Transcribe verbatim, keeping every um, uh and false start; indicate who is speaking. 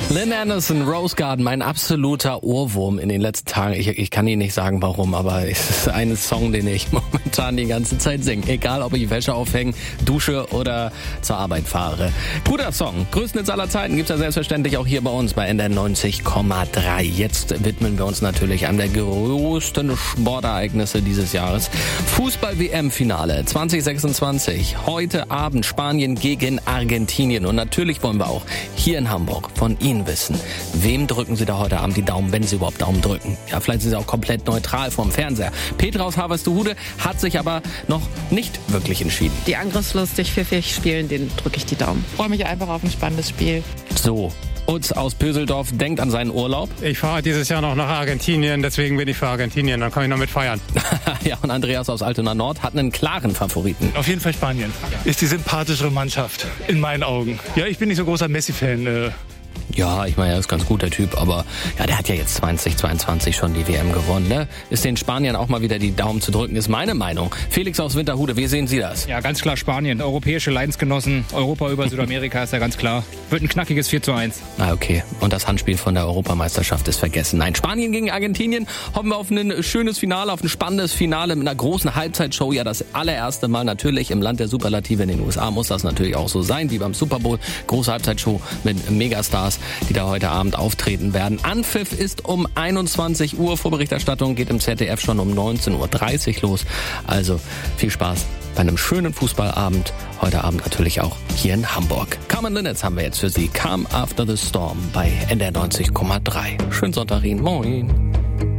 Speaker 1: Lynn Anderson, Rose Garden, mein absoluter Ohrwurm in den letzten Tagen. Ich, ich kann Ihnen nicht sagen, warum, aber es ist ein Song, den ich momentan die ganze Zeit singe. Egal, ob ich Wäsche aufhänge, dusche oder zur Arbeit fahre. Guter Song. Größten Hits aller Zeiten gibt's ja selbstverständlich auch hier bei uns bei N D R neunzig Komma drei. Jetzt widmen wir uns natürlich an der größten Sportereignisse dieses Jahres. Fußball-W M-Finale zwanzig sechsundzwanzig. Heute Abend Spanien gegen Argentinien. Und natürlich wollen wir auch hier in Hamburg von Ihnen wissen, wem drücken Sie da heute Abend die Daumen, wenn Sie überhaupt Daumen drücken. Ja, vielleicht sind Sie auch komplett neutral vorm Fernseher. Petra aus Harvestehude hat sich aber noch nicht wirklich entschieden.
Speaker 2: Die angriffslustig, pfiffig spielen, denen drücke ich die Daumen.
Speaker 3: Ich freue mich einfach auf ein spannendes Spiel.
Speaker 1: So, Utz aus Pöseldorf denkt an seinen Urlaub.
Speaker 4: Ich fahre dieses Jahr noch nach Argentinien, deswegen bin ich für Argentinien, dann kann ich noch mit feiern.
Speaker 1: Ja, und Andreas aus Altona Nord hat einen klaren Favoriten.
Speaker 5: Auf jeden Fall Spanien. Ist die sympathischere Mannschaft, in meinen Augen. Ja, ich bin nicht so großer Messi-Fan. Äh
Speaker 1: Ja, ich meine, er ist ganz guter Typ, aber ja, der hat ja jetzt zwanzig zweiundzwanzig schon die W M gewonnen, ne? Ist den Spaniern auch mal wieder die Daumen zu drücken, ist meine Meinung. Felix aus Winterhude, wie sehen Sie das?
Speaker 6: Ja, ganz klar Spanien. Europäische Leidensgenossen, Europa über Südamerika ist ja ganz klar. Wird ein knackiges vier zu eins.
Speaker 1: Ah, okay. Und das Handspiel von der Europameisterschaft ist vergessen. Nein, Spanien gegen Argentinien. Hoffen wir auf ein schönes Finale, auf ein spannendes Finale mit einer großen Halbzeitshow. Ja, das allererste Mal natürlich im Land der Superlative in den U S A muss das natürlich auch so sein, wie beim Super Bowl. Große Halbzeitshow mit Megastars, die da heute Abend auftreten werden. Anpfiff ist um einundzwanzig Uhr. Vorberichterstattung geht im Z D F schon um neunzehn Uhr dreißig los. Also viel Spaß bei einem schönen Fußballabend. Heute Abend natürlich auch hier in Hamburg. Carmen Linnetz haben wir jetzt für Sie. Calm After the Storm bei N D R neunzig Komma drei. Schönen Sonntag Ihnen. Moin.